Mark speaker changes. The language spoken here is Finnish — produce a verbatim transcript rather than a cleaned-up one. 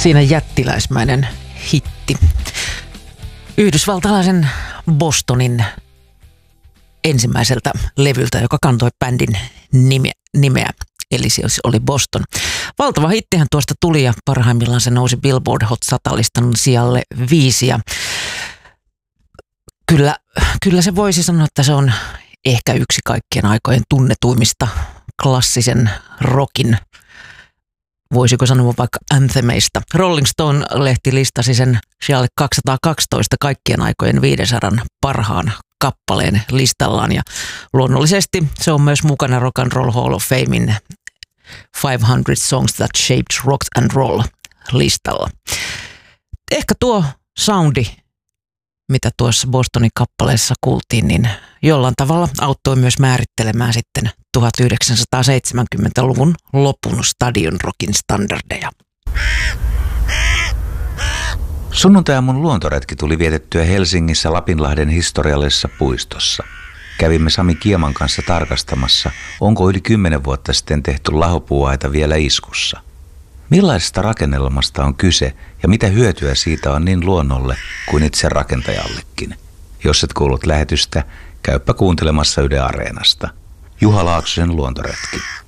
Speaker 1: Siinä jättiläismäinen hitti. Yhdysvaltalaisen Bostonin ensimmäiseltä levyltä, joka kantoi bändin nimeä, nimeä. Eli se oli Boston. Valtava hittihän tuosta tuli ja parhaimmillaan se nousi Billboard Hot sata-listan sijalle viisi. Ja kyllä, kyllä se voisi sanoa, että se on ehkä yksi kaikkien aikojen tunnetuimmista klassisen rockin, voisiko sanoa vaikka anthemeista. Rolling Stone-lehti listasi sen sijalle kaksisataakaksitoista kaikkien aikojen viisisadan parhaan kappaleen listallaan. Ja luonnollisesti se on myös mukana Rock and Roll Hall of Famein viisisataa Songs That Shaped Rock and Roll listalla. Ehkä tuo soundi, mitä tuossa Bostonin kappaleessa kuultiin, niin jollain tavalla auttoi myös määrittelemään sitten tuhatyhdeksänsataaseitsemänkymmentäluvun lopun stadion rockin standardeja.
Speaker 2: Sunnuntai-aamun luontoretki tuli vietettyä Helsingissä Lapinlahden historiallisessa puistossa. Kävimme Sami Kieman kanssa tarkastamassa, onko yli kymmenen vuotta sitten tehty lahopuuaita vielä iskussa. Millaisesta rakennelmasta on kyse ja mitä hyötyä siitä on niin luonnolle kuin itse rakentajallekin? Jos et kuullut lähetystä, käyppä kuuntelemassa Yle Areenasta. Juha Laaksosen luontoretki.